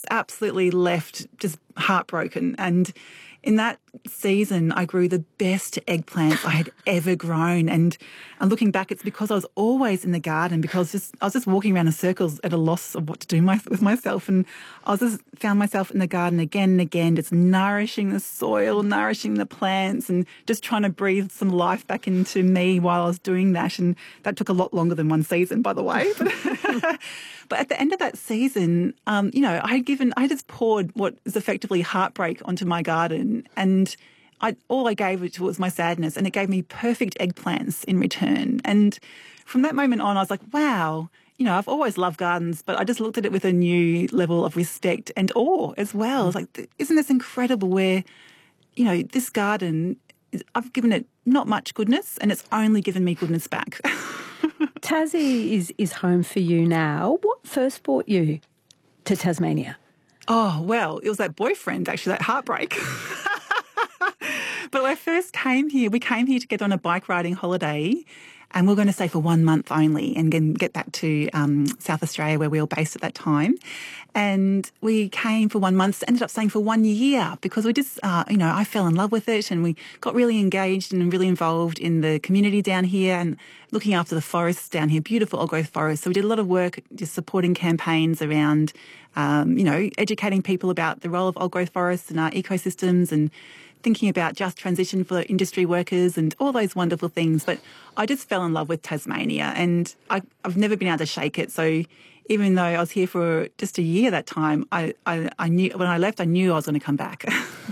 absolutely left just heartbroken. And in that season, I grew the best eggplants I had ever grown. And looking back, it's because I was always in the garden, because I was just walking around in circles at a loss of what to do with myself. And I was just found myself in the garden again and again, just nourishing the soil, nourishing the plants, and just trying to breathe some life back into me while I was doing that. And that took a lot longer than one season, by the way. But at the end of that season, I just poured what is effectively heartbreak onto my garden, and all I gave it was my sadness, and it gave me perfect eggplants in return. And from that moment on, I was like, wow, I've always loved gardens, but I just looked at it with a new level of respect and awe as well. I was like, isn't this incredible where, this garden, I've given it not much goodness, and it's only given me goodness back. Tassie is home for you now. What first brought you to Tasmania? Oh, well, it was that boyfriend, actually, that heartbreak. But when I first came here, we came here together on a bike riding holiday, and we were going to stay for 1 month only and then get back to South Australia, where we were based at that time. And we came for 1 month, ended up staying for 1 year, because we just, I fell in love with it, and we got really engaged and really involved in the community down here and looking after the forests down here, beautiful old growth forests. So we did a lot of work just supporting campaigns around, educating people about the role of old growth forests and our ecosystems, and thinking about just transition for industry workers and all those wonderful things. But I just fell in love with Tasmania, and I've never been able to shake it. So even though I was here for just a year that time, I knew when I left, I knew I was going to come back.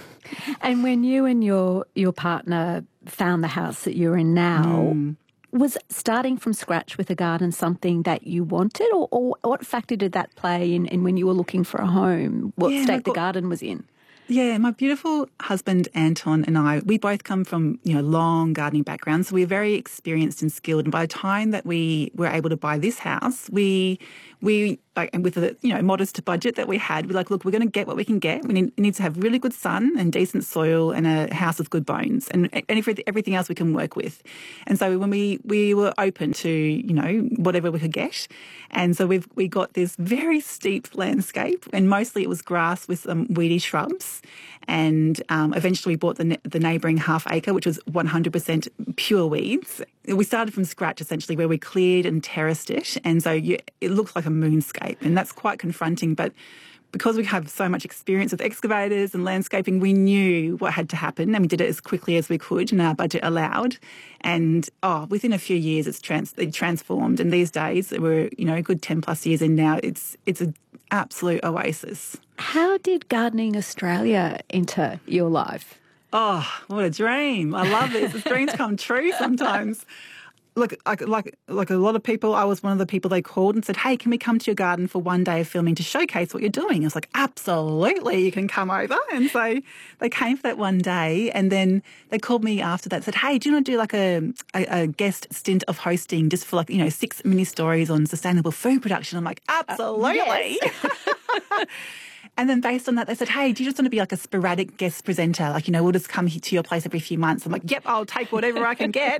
And when you and your partner found the house that you're in now, was starting from scratch with a garden something that you wanted, or what factor did that play in when you were looking for a home, what state the garden was in? Yeah, my beautiful husband, Anton, and I, we both come from, long gardening backgrounds, so we're very experienced and skilled. And by the time that we were able to buy this house, we and with a modest budget that we had, we're like, look, we're going to get what we can get. We need to have really good sun and decent soil and a house with good bones, and everything else we can work with. And so when we were open to whatever we could get, and so we got this very steep landscape, and mostly it was grass with some weedy shrubs. And eventually we bought the neighbouring half acre, which was 100% pure weeds. We started from scratch, essentially, where we cleared and terraced it. And so it looks like a moonscape, and that's quite confronting. But because we have so much experience with excavators and landscaping, we knew what had to happen, and we did it as quickly as we could, and our budget allowed. And within a few years, it transformed. And these days, we're a good 10 plus years in now. It's an absolute oasis. How did Gardening Australia enter your life? Oh, what a dream. I love this. The dreams come true sometimes. Look, like a lot of people, I was one of the people they called and said, hey, can we come to your garden for 1 day of filming to showcase what you're doing? I was like, absolutely, you can come over. And so they came for that 1 day, and then they called me after that and said, hey, do you want to do like a guest stint of hosting just for 6 mini stories on sustainable food production? I'm like, absolutely. Yes. And then based on that, they said, hey, do you just want to be like a sporadic guest presenter? We'll just come to your place every few months. I'm like, yep, I'll take whatever I can get.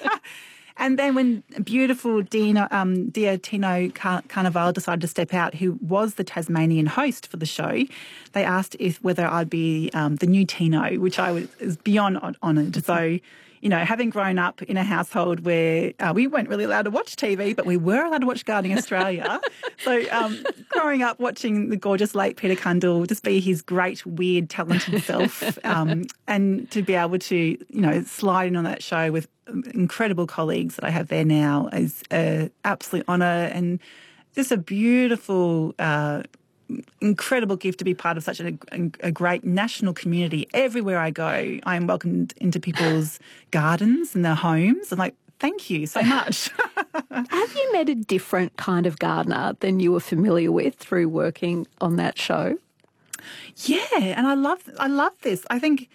And then when beautiful dear Tino Carnival decided to step out, who was the Tasmanian host for the show, they asked whether I'd be the new Tino, which I was beyond honoured. So, having grown up in a household where we weren't really allowed to watch TV, but we were allowed to watch Gardening Australia. So growing up watching the gorgeous late Peter Cundall just be his great, weird, talented self, and to be able to, slide in on that show with incredible colleagues that I have there now is an absolute honour, and just a beautiful incredible gift to be part of such a great national community. Everywhere I go, I am welcomed into people's gardens and their homes. I'm like, thank you so much. Have you met a different kind of gardener than you were familiar with through working on that show? Yeah, and I love this. I think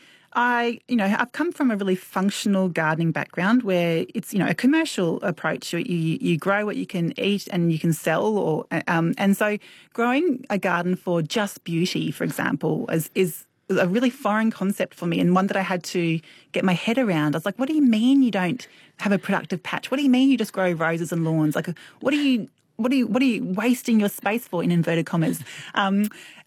I've come from a really functional gardening background where it's, a commercial approach. You grow what you can eat and you can sell, and so growing a garden for just beauty, for example, is a really foreign concept for me, and one that I had to get my head around. I was like, what do you mean you don't have a productive patch? What do you mean you just grow roses and lawns? Like, what are you wasting your space for, in inverted commas?